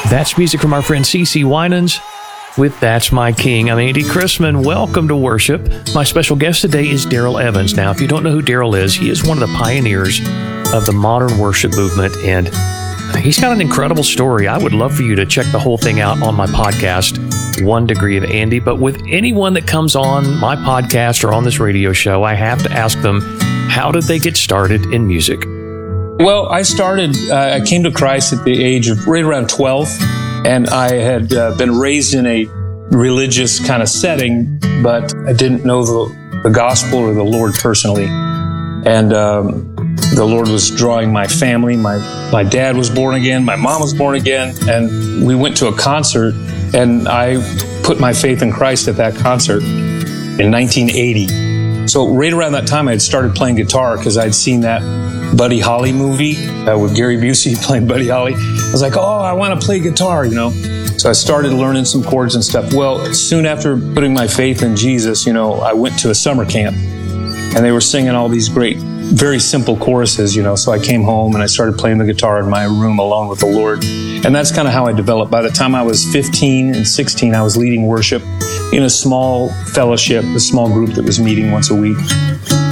That's music from our friend CeCe Winans with That's My King. I'm Andy Chrisman. Welcome to worship. My special guest today is Daryl Evans. Now, if you don't know who Daryl is, he is one of the pioneers of the modern worship movement, and he's got an incredible story. I would love for you to check the whole thing out on my podcast, 1 Degree of Andy. But with anyone that comes on my podcast or on this radio show, I have to ask them, how did they get started in music? Well, I came to Christ at the age of right around 12, and I had been raised in a religious kind of setting, but I didn't know the gospel or the Lord personally. And the Lord was drawing my family. My dad was born again, my mom was born again, and we went to a concert, and I put my faith in Christ at that concert in 1980. So right around that time, I had started playing guitar because I'd seen that Buddy Holly movie with Gary Busey playing Buddy Holly. I was like, oh, I want to play guitar, So I started learning some chords and stuff. Well, soon after putting my faith in Jesus, I went to a summer camp, and they were singing all these great, very simple choruses, So I came home and I started playing the guitar in my room alone with the Lord. And that's kind of how I developed. By the time I was 15 and 16, I was leading worship in a small fellowship, a small group that was meeting once a week.